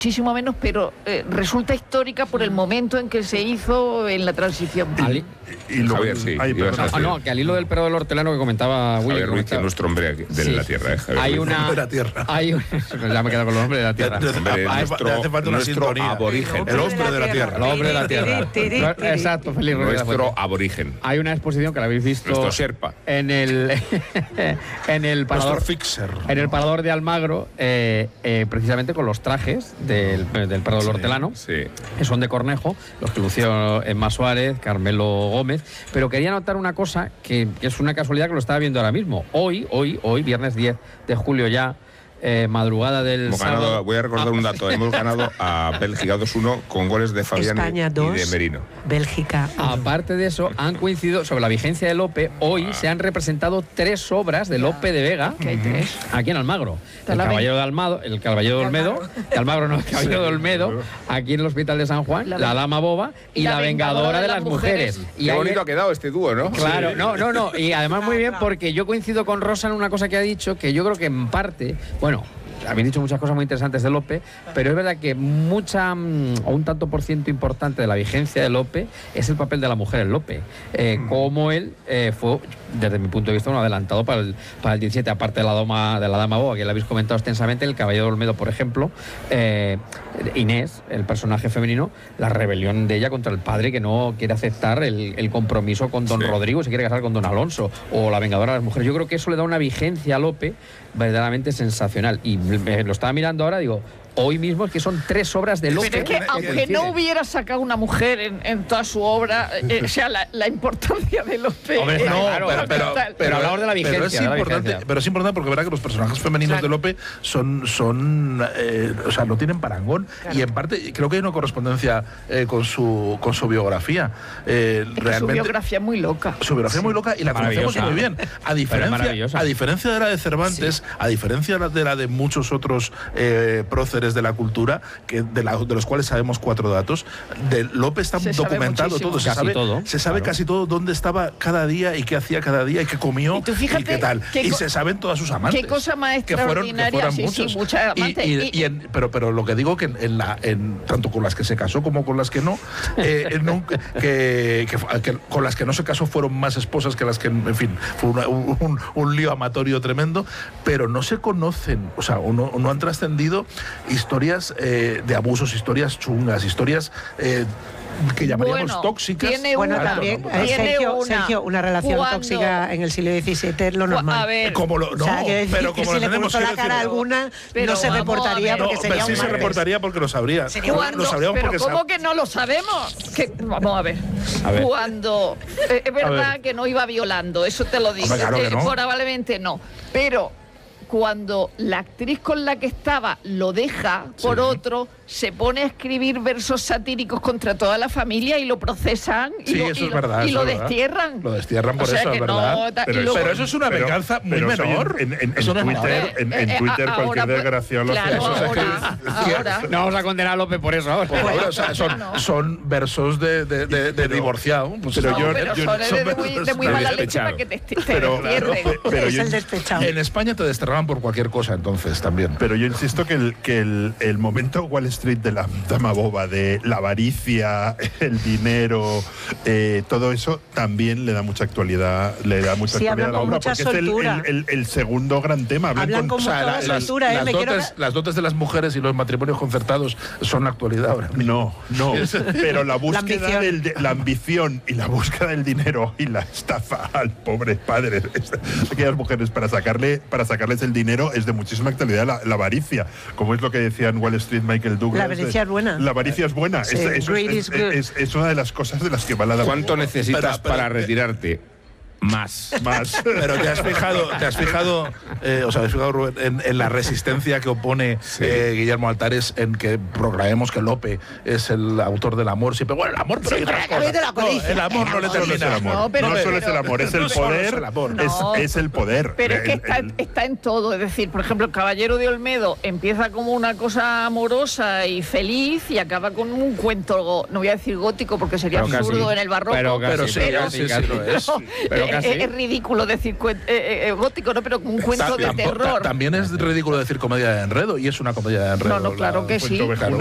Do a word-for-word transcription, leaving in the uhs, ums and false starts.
muchísimo menos, pero eh, resulta histórica por el momento en que se hizo en la transición. Ali, y, y lo, Javier, sí. Ay, Ah, no, que al hilo del perro del hortelano que comentaba Willy. Javier Ruiz, que es nuestro hombre de sí. la tierra, ¿eh? Javier Hay Ruiz. una... de la tierra. Hay un... ya me he quedado con los hombres de la tierra. Hombre, hace, nuestro, hace falta una nuestro sintonía. aborigen. El hombre de la tierra. El hombre de la tierra. Exacto, Feliz Ruiz. Nuestro aborigen. Hay una exposición que la habéis visto... Nuestro Sherpa. En el... en el parador... Nuestro fixer. En el parador de Almagro, eh, eh, precisamente con los trajes del, del perro del hortelano, Sí. que son de Cornejo, los que lució Emma Suárez, Carmelo Gómez. Pero quería notar una cosa que, que es una casualidad que lo estaba viendo ahora mismo. Hoy, hoy, hoy, viernes diez de julio ya, eh, madrugada del Hemos sábado... ganado, voy a recordar Ah, un dato. Hemos ganado a Bélgica dos uno con goles de Fabián España y, dos, y de Merino. Bélgica uno. Aparte de eso, han coincidido sobre la vigencia de Lope. Hoy Ah. se han representado tres obras de Lope de Vega Que hay tres. aquí en Almagro. Te El la Caballero de Almagro, el Caballero de Olmedo, de Almagro no, el Caballero de Olmedo, aquí en el Hospital de San Juan, La- la Dama Boba y la Vengadora de las Mujeres. Y Qué ahí- bonito ha quedado este dúo, ¿no? Claro, no, no, no. Y además muy bien porque yo coincido con Rosa en una cosa que ha dicho, que yo creo que en parte, bueno, habéis dicho muchas cosas muy interesantes de Lope, pero es verdad que mucha, mm, o un tanto por ciento importante de la vigencia de Lope es el papel de la mujer en Lope. Eh, como él eh, fue, desde mi punto de vista, un adelantado para el, para el diecisiete, aparte de la dama, de la dama Boba, que la habéis comentado extensamente, el Caballero de Olmedo, por ejemplo, eh, Inés, el personaje femenino, la rebelión de ella contra el padre que no quiere aceptar el, el compromiso con don Sí. Rodrigo, se quiere casar con don Alonso, o la Vengadora de las Mujeres. Yo creo que eso le da una vigencia a Lope verdaderamente sensacional. Y me lo estaba mirando ahora, digo, hoy mismo es que son tres obras de Lope. Pero es que aunque no hubiera sacado una mujer en, en toda su obra, eh, o sea, la, la importancia de Lope... Hombre, está es claro, pero, pero, fundamental. pero hablamos de la pero vigencia, es de la importante, vigencia. pero es importante porque verá que los personajes femeninos Claro. de Lope son, son eh, o sea, no tienen parangón. Claro. Y en parte creo que hay una correspondencia eh, con su con su biografía. Eh, Es que realmente, su biografía es muy loca. Su biografía es muy loca y la conocemos Maravillosa. muy bien. A diferencia, maravillosa. a diferencia de la de Cervantes, a diferencia de la de muchos otros eh, próceres de la cultura, que de, la, de los cuales sabemos cuatro datos, de Lope está Se sabe documentado muchísimo. todo. Se Casi sabe, todo, se sabe claro. casi todo dónde estaba cada día y qué hacía cada día y qué comió Y tú fíjate qué tal. qué Y co- se saben todas sus amantes. qué cosa más que fueron, que extraordinaria. fueron Sí, sí, muchos. muchas Y- amantes. y- Y- y en- pero, pero lo que digo que en, en la, en, tanto con las que se casó como con las que no, eh, nunca- que, que- que con las que no se casó fueron más esposas que las que, en fin, fue una- un, un- un lío amatorio tremendo, pero no se conocen, o sea, o no, no han trascendido historias eh, de abusos, historias chungas, historias eh, que llamaríamos Bueno, tóxicas. tiene Bueno, una- también, no, eh, tiene Sergio, una- Sergio, una relación cuando- tóxica en el siglo diecisiete es lo Cu- normal. A ver, como lo, no, o sea, quiero decir pero que como si lo le tenemos puso que la decir, cara a no. alguna, Pero no se vamos a reportaría ver. No, porque sería pero sí un se martes. reportaría porque lo sabría. Sería Cuando- Lo sabríamos pero porque ¿cómo sab- que no lo sabemos? Que, vamos a ver. A ver. Cuando eh, es verdad ver. que no iba violando, eso te lo digo. Hombre, claro que Eh, no. Probablemente no. Pero cuando la actriz con la que estaba lo deja por Sí. otro, se pone a escribir versos satíricos contra toda la familia y lo procesan y Sí, lo, eso y es lo- verdad, y eso lo es verdad. destierran. Lo destierran por O sea eso, que es verdad. no, ta- y Pero, luego- Pero eso es una pero- venganza muy pero eso menor. En, en- en Eso no es menor. Twitter, en, en Eh, eh, Twitter ahora, cualquier pues, desgraciado lo hace. claro, Eso es que- ahora, ahora. No vamos a condenar a Lope por eso ahora. Por favor, o sea, son, No. son versos de, de, de, de divorciado. Pues pero No, yo- pero yo- son de, son de muy, de muy versos mala de leche despechado. para que te, te Pero- destierren. pero es yo- el despechado. En España te desterraban por cualquier cosa entonces también. Pero yo insisto que el, que el, el momento Wall Street de la dama boba, de la avaricia, el dinero, eh, todo eso también le da mucha actualidad, le da mucha Sí, actualidad hablan a la con obra, mucha porque es el, soltura. el- el- el segundo gran tema. Hablan, Hablan con, con O sea, mucha la- las, soltura, ¿eh? las Me quiero dotes, que- las dotes de las mujeres y los matrimonios concertados son la actualidad ahora mismo. No, no, pero la búsqueda ambición. del de- la ambición y la búsqueda del dinero y la estafa al pobre padre de aquellas mujeres para sacarle para sacarles el dinero es de muchísima actualidad. La, la avaricia, como es lo que decía en Wall Street Michael Douglas. La avaricia es buena. La avaricia es buena. Sí, Es- eso greed es, is good. es- es una de las cosas de las que va la dama ¿Cuánto boba. necesitas Pero- pero- para retirarte? Más. Más. Pero te has fijado, te has fijado, eh, o sea, has fijado Rubén, en, en la resistencia que opone eh, Guillermo Altares en que proclamemos que Lope es el autor del amor. Siempre, bueno, el amor, pero hay otras cosas. de la No, codicia. el amor no le No solo es el termina. amor. No, No, pero- solo pero- es el amor, es el no solo poder. es el amor. Es, No. es el poder. Pero es que El- está, el- está en todo, es decir, por ejemplo, el Caballero de Olmedo empieza como una cosa amorosa y feliz y acaba con un cuento, no voy a decir gótico porque sería Pero casi. absurdo en el barroco. Pero casi, Pero sí, pero sí, casi, sí, casi. lo es. Pero Eh, casi. es, es ridículo decir cuen- eh, eh, gótico, ¿no? Pero un cuento de Tampoco- terror. También es ridículo decir comedia de enredo, y es una comedia de enredo. No, no, claro la- que sí. Cuento Claro.